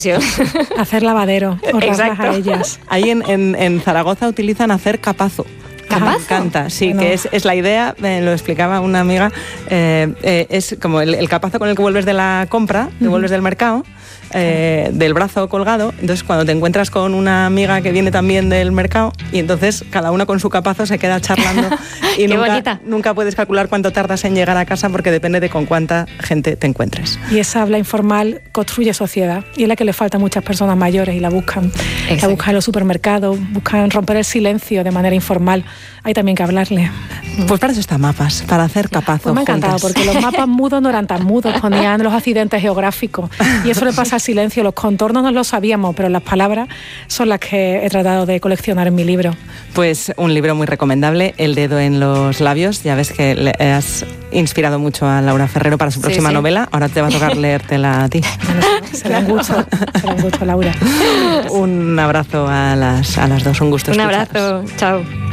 Hacer lavadero, honrarlas a ellas. Ahí en Zaragoza utilizan hacer capazo. ¿Capazo? Me encanta, sí, bueno. Que es la idea, me lo explicaba una amiga, es como el capazo con el que vuelves de la compra, que vuelves del mercado, del brazo colgado. Entonces cuando te encuentras con una amiga que viene también del mercado y entonces cada una con su capazo se queda charlando y nunca puedes calcular cuánto tardas en llegar a casa porque depende de con cuánta gente te encuentres. Y esa habla informal construye sociedad y es la que le falta a muchas personas mayores y la buscan. Exacto. La buscan en los supermercados, buscan romper el silencio de manera informal. Hay también que hablarle. Pues para eso están mapas, para hacer capazo. Pues me ha encantado porque los mapas mudos no eran tan mudos, ponían los accidentes geográficos y eso le pasa al silencio. Los contornos no los sabíamos, pero las palabras son las que he tratado de coleccionar en mi libro. Pues un libro muy recomendable, El dedo en los labios. Ya ves que le has inspirado mucho a Laura Ferrero para su próxima novela. Ahora te va a tocar leértela a ti. Bueno, será un gusto, Laura. Un abrazo a las dos, un gusto. Un abrazo, chao.